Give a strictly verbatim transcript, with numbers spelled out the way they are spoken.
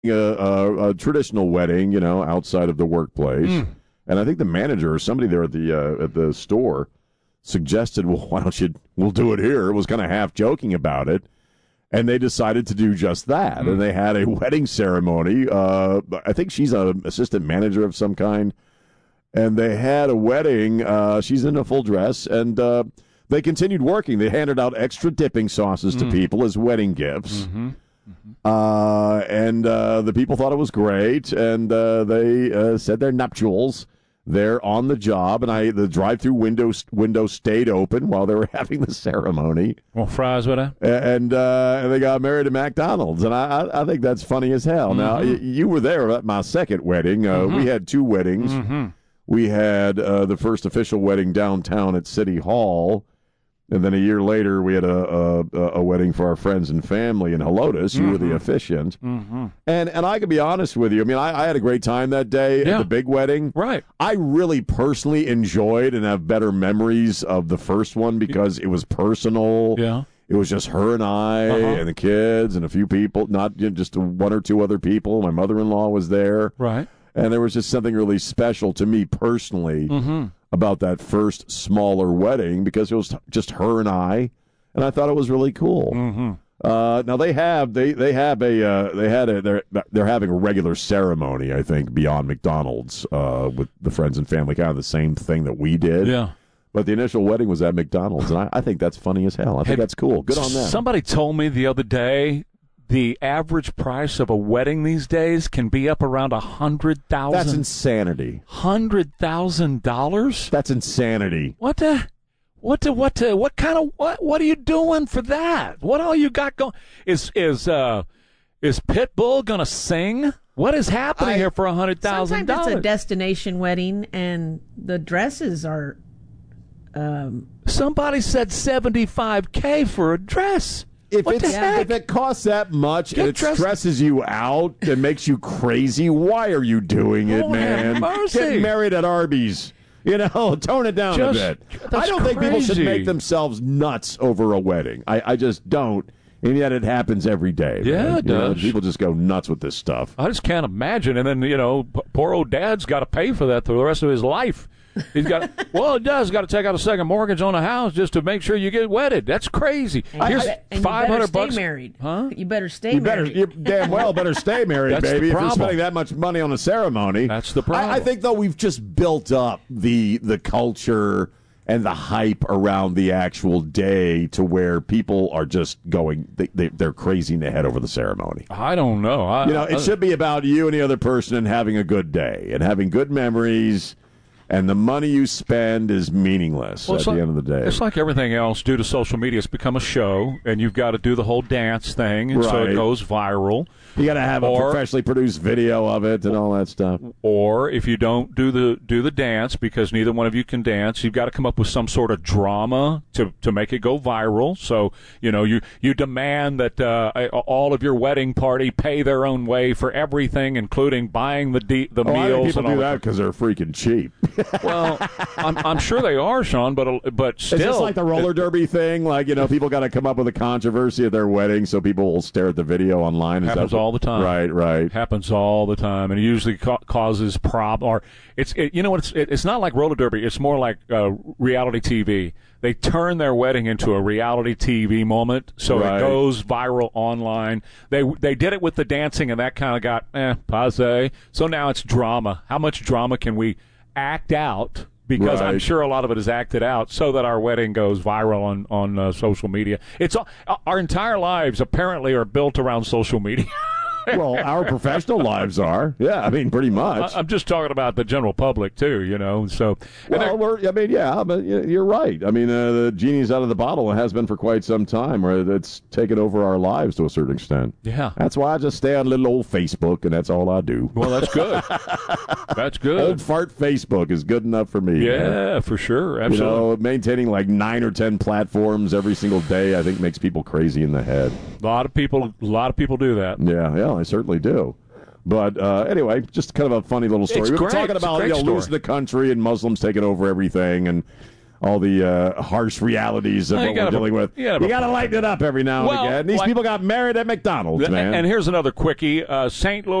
a, a, a traditional wedding, you know, outside of the workplace. Mm. And I think the manager or somebody there at the uh, at the store suggested, well, why don't you, we'll do it here. It was kind of half joking about it. And they decided to do just that. Mm. And they had a wedding ceremony. Uh, I think she's an assistant manager of some kind. And they had a wedding. Uh, she's in a full dress. And uh, they continued working. They handed out extra dipping sauces mm. to people as wedding gifts. Mm-hmm. Mm-hmm. Uh, and uh, the people thought it was great. And uh, they uh, said their nuptials there on the job. And I the drive-through window, window stayed open while they were having the ceremony. Well, fries with it. And, uh, and they got married at McDonald's. And I, I, I think that's funny as hell. Mm-hmm. Now, y- you were there at my second wedding. Uh, mm-hmm. We had two weddings. Mm-hmm. We had uh, the first official wedding downtown at City Hall, and then a year later we had a a, a wedding for our friends and family in Helotes. You mm-hmm. were the officiant, mm-hmm. and and I can be honest with you. I mean, I, I had a great time that day yeah. at the big wedding. Right. I really personally enjoyed and have better memories of the first one because it was personal. Yeah. It was just her and I uh-huh. and the kids and a few people, not you know, just one or two other people. My mother-in-law was there. Right. And there was just something really special to me personally mm-hmm. about that first smaller wedding because it was just her and I, and I thought it was really cool. Mm-hmm. Uh, now they have they they have a uh, they had a they're they're having a regular ceremony, I think, beyond McDonald's uh, with the friends and family, kind of the same thing that we did. Yeah. But the initial wedding was at McDonald's, and I, I think that's funny as hell. I think hey, that's cool. Good on them. Somebody told me the other day the average price of a wedding these days can be up around a hundred thousand. That's insanity. Hundred thousand dollars. That's insanity. What the? What the? What the? What kind of? What? What are you doing for that? What all you got going? Is is uh is Pitbull gonna sing? What is happening I, here for a hundred thousand dollars? Sometimes it's a destination wedding, and the dresses are. Um, Somebody said seventy-five K for a dress. If, what it's, the heck? if it costs that much Get and it dressed. stresses you out and makes you crazy, why are you doing it, oh, man? mercy. Get married at Arby's. You know, tone it down just, a bit. That's I don't crazy. think people should make themselves nuts over a wedding. I, I just don't. And yet it happens every day. Yeah, man. it You know, does. people just go nuts with this stuff. I just can't imagine. And then, you know, p- poor old dad's got to pay for that for the rest of his life. He's got well, he does got to take out a second mortgage on a house just to make sure you get wedded. That's crazy. And Here's you, and five hundred you better bucks. Stay married. Huh? You better stay You better, married. you damn well better stay married, That's the baby. If you're problem. spending that much money on a ceremony, That's the problem. I, I think though we've just built up the the culture and the hype around the actual day to where people are just going, they, they, they're crazy in the head over the ceremony. I don't know. I, You know, it I, should be about you and the other person and having a good day and having good memories. And the money you spend is meaningless well, at like, the end of the day. It's like everything else due to social media. It's become a show, and you've got to do the whole dance thing, and so Right. it goes viral. You got to have Or- a professionally produced video of it and all that stuff. Or if you don't do the do the dance because neither one of you can dance, you've got to come up with some sort of drama to to make it go viral. So you know you you demand that uh, all of your wedding party pay their own way for everything, including buying the de- the Oh, I think meals people and all do that that. because they're freaking cheap. Well, I'm I'm sure they are, Sean, but but still, It's just like the roller derby thing. Like, you know, people got to come up with a controversy at their wedding so people will stare at the video online. Is happens that what- all the time. Right, right. Happens all the time, and it usually ca- causes prob. Or it's it, you know what? It's it, it's not like roller derby. It's more like uh, reality T V. They turn their wedding into a reality T V moment, so Right. it goes viral online. They they did it with the dancing, and that kind of got eh, passe. So now it's drama. How much drama can we act out? Because I'm Right. sure a lot of it is acted out so that our wedding goes viral on on uh, social media. It's all, our entire lives apparently are built around social media. Well, our professional lives are. Yeah, I mean, pretty much. I- I'm just talking about the general public too, you know. So, and Well, we're, I mean, yeah, but y- you're right. I mean, uh, the genie's out of the bottle. It has been for quite some time, where it's taken over our lives to a certain extent. yeah. That's why I just stay on little old Facebook, and that's all I do. Well, that's good. That's good. Old fart Facebook is good enough for me. Yeah, man. for sure. You Absolutely. know, maintaining like nine or ten platforms every single day, I think makes people crazy in the head. A lot of people, a lot of people do that. Yeah, yeah, I certainly do. But uh, anyway, just kind of a funny little story. It's We've been great. talking It's a about great you know, story. losing the country and Muslims taking over everything, and all the uh, harsh realities of Well, you what gotta- we're dealing with. you You gotta- got to lighten it up every now and Well, again. These like- people got married at McDonald's, man. And here's another quickie. Uh, Saint Louis